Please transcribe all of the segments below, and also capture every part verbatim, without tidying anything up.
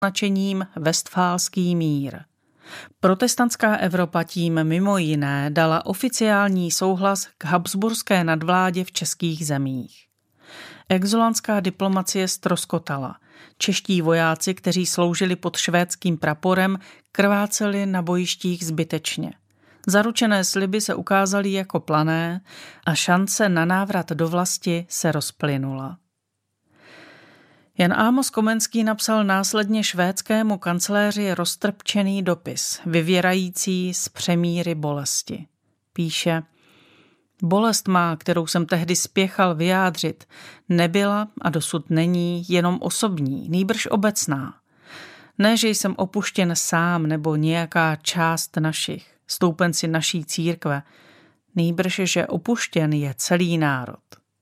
označením Vestfálský mír. Protestantská Evropa tím mimo jiné dala oficiální souhlas k habsburské nadvládě v českých zemích. Exulantská diplomacie ztroskotala. Čeští vojáci, kteří sloužili pod švédským praporem, krváceli na bojištích zbytečně. Zaručené sliby se ukázaly jako plané a šance na návrat do vlasti se rozplynula. Jan Amos Komenský napsal následně švédskému kancléři roztrpčený dopis, vyvěrající z přemíry bolesti. Píše: Bolest má, kterou jsem tehdy spěchal vyjádřit, nebyla a dosud není jenom osobní, nýbrž obecná. Ne, že jsem opuštěn sám nebo nějaká část našich, stoupenci naší církve, nýbrž, že opuštěn je celý národ.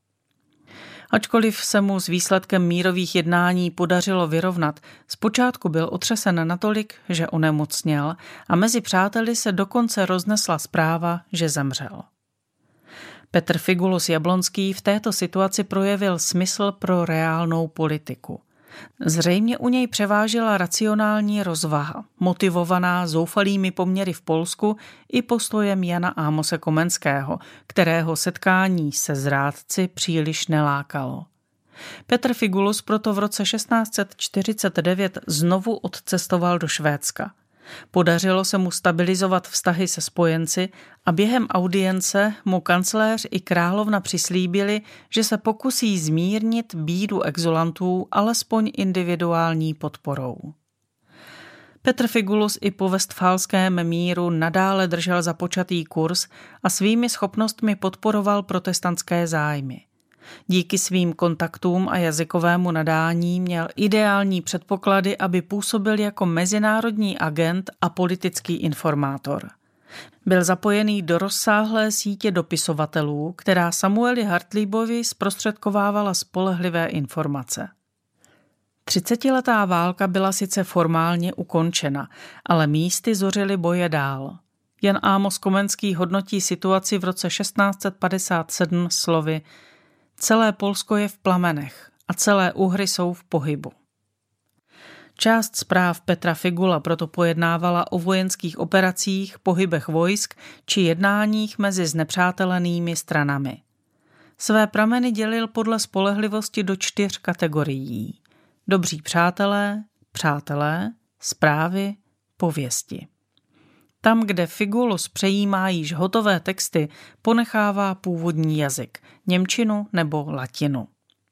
Ačkoliv se mu s výsledkem mírových jednání podařilo vyrovnat, zpočátku byl otřesen natolik, že onemocněl a mezi přáteli se dokonce roznesla zpráva, že zemřel. Petr Figulus Jablonský v této situaci projevil smysl pro reálnou politiku. Zřejmě u něj převážila racionální rozvaha, motivovaná zoufalými poměry v Polsku i postojem Jana Amose Komenského, kterého setkání se zrádci příliš nelákalo. Petr Figulus proto v roce šestnáct set čtyřicet devět znovu odcestoval do Švédska. Podařilo se mu stabilizovat vztahy se spojenci a během audience mu kancléř i královna přislíbili, že se pokusí zmírnit bídu exulantů alespoň individuální podporou. Petr Figulus i po Vestfálském míru nadále držel započatý kurz a svými schopnostmi podporoval protestantské zájmy. Díky svým kontaktům a jazykovému nadání měl ideální předpoklady, aby působil jako mezinárodní agent a politický informátor. Byl zapojený do rozsáhlé sítě dopisovatelů, která Samueli Hartliebovi zprostředkovávala spolehlivé informace. Třicetiletá válka byla sice formálně ukončena, ale místy zořily boje dál. Jan Amos Komenský hodnotí situaci v roce šestnáct set padesát sedm slovy: Celé Polsko je v plamenech a celé Uhry jsou v pohybu. Část zpráv Petra Figula proto pojednávala o vojenských operacích, pohybech vojsk či jednáních mezi znepřátelenými stranami. Své prameny dělil podle spolehlivosti do čtyř kategorií: dobří přátelé, přátelé, zprávy, pověsti. Tam, kde Figulus přejímá již hotové texty, ponechává původní jazyk, němčinu nebo latinu.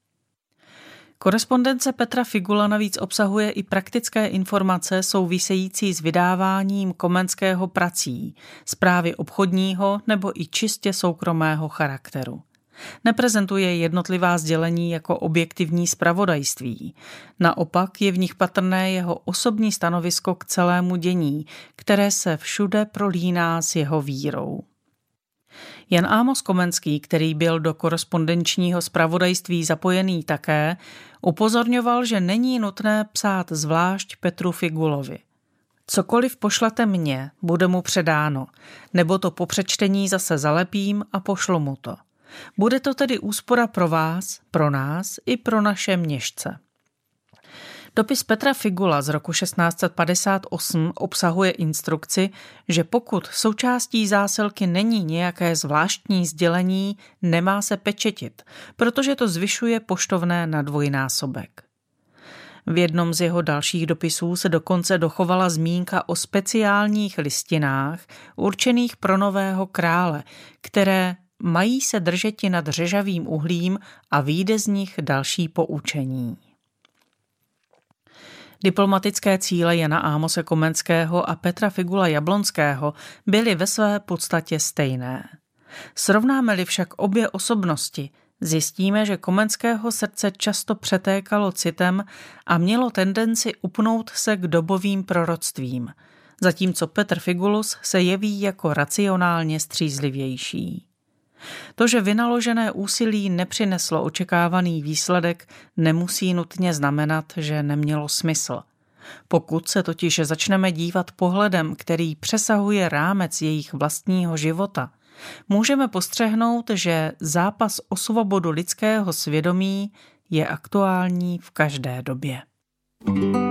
Korespondence Petra Figula navíc obsahuje i praktické informace související s vydáváním Komenského prací, zprávy obchodního nebo i čistě soukromého charakteru. Neprezentuje jednotlivá sdělení jako objektivní zpravodajství. Naopak je v nich patrné jeho osobní stanovisko k celému dění, které se všude prolíná s jeho vírou. Jan Amos Komenský, který byl do korespondenčního zpravodajství zapojený také, upozorňoval, že není nutné psát zvlášť Petru Figulovi. Cokoliv pošlete mně, bude mu předáno, nebo to po přečtení zase zalepím a pošlu mu to. Bude to tedy úspora pro vás, pro nás i pro naše měšce. Dopis Petra Figula z roku šestnáct set padesát osm obsahuje instrukci, že pokud součástí zásilky není nějaké zvláštní sdělení, nemá se pečetit, protože to zvyšuje poštovné na dvojnásobek. V jednom z jeho dalších dopisů se dokonce dochovala zmínka o speciálních listinách určených pro nového krále, které mají se držeti nad řežavým uhlím a vyjde z nich další poučení. Diplomatické cíle Jana Amose Komenského a Petra Figula Jablonského byly ve své podstatě stejné. Srovnáme-li však obě osobnosti, zjistíme, že Komenského srdce často přetékalo citem a mělo tendenci upnout se k dobovým proroctvím, zatímco Petr Figulus se jeví jako racionálně střízlivější. To, že vynaložené úsilí nepřineslo očekávaný výsledek, nemusí nutně znamenat, že nemělo smysl. Pokud se totiž začneme dívat pohledem, který přesahuje rámec jejich vlastního života, můžeme postřehnout, že zápas o svobodu lidského svědomí je aktuální v každé době.